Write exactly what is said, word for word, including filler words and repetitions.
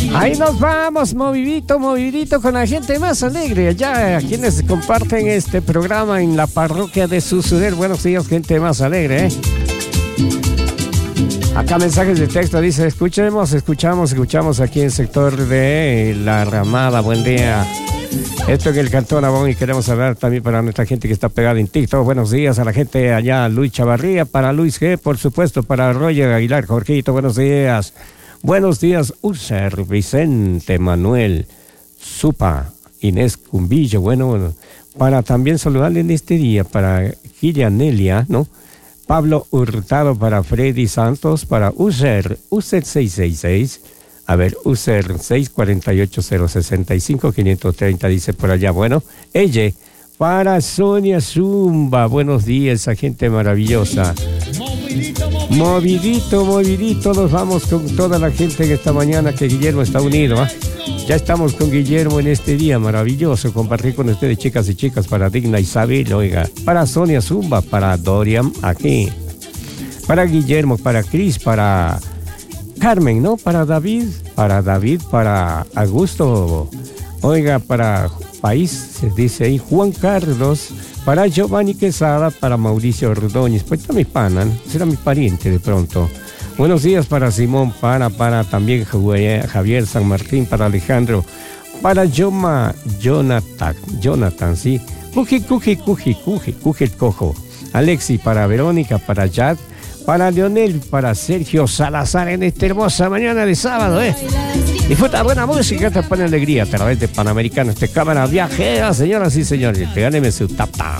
Ahí nos vamos, movidito, movidito con la gente más alegre. Allá, quienes comparten este programa en la parroquia de Susuder. Buenos días, gente más alegre, ¿eh? Acá mensajes de texto, dice, escuchemos, escuchamos, escuchamos aquí en el sector de La Ramada. Buen día. Esto es el Cantón Abón y queremos hablar también para nuestra gente que está pegada en TikTok. Buenos días a la gente allá, Luis Chavarría, para Luis G, por supuesto, para Roger Aguilar, Jorgito, buenos días. Buenos días, User, Vicente, Manuel, Supa, Inés Cumbillo. Bueno, para también saludarle en este día, para Gilianelia, ¿no? Pablo Hurtado, para Freddy Santos, para User, User seis seis seis. A ver, User seis cuatro ocho cero seis cinco cinco tres cero dice por allá. Bueno, ella, para Sonia Zumba, buenos días, esa gente maravillosa. Movidito, movidito, nos vamos con toda la gente en esta mañana que Guillermo está unido, ¿eh? Ya estamos con Guillermo en este día maravilloso, compartir con ustedes, chicas y chicas, para Digna Isabel, oiga, para Sonia Zumba, para Dorian aquí, para Guillermo, para Cris, para Carmen, ¿no? Para David, para David, para Augusto, oiga, para País, se dice ahí, Juan Carlos, para Giovanni Quesada, para Mauricio Ordóñez, pues está mi pana, ¿no? Será mi pariente de pronto. Buenos días para Simón, para, para también Javier San Martín, para Alejandro, para Yoma, Jonathan, Jonathan, sí, Cuji, Cuji, Cuji, Cuji, Cuji el cojo, Alexi, para Verónica, para Yad, para Leonel, para Sergio Salazar en esta hermosa mañana de sábado, ¿eh? Disfruta buena música, te pone alegría a través de Panamericano, este cámara viajera, señoras y señores. Regáleme su tap tap.